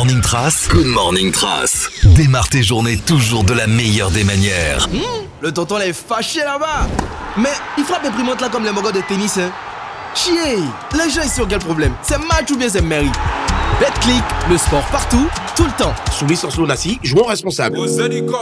Morning Trace. Good Morning Trace. Démarre tes journées toujours de la meilleure des manières. Le tonton là est fâché là-bas. Mais il frappe imprimante là comme les mogos de tennis, hein. Chier. Les gens ici ont quel problème? C'est match ou bien c'est mairie? BetClick, le sport partout, tout le temps. Sous licence Lonasi, jouons responsable.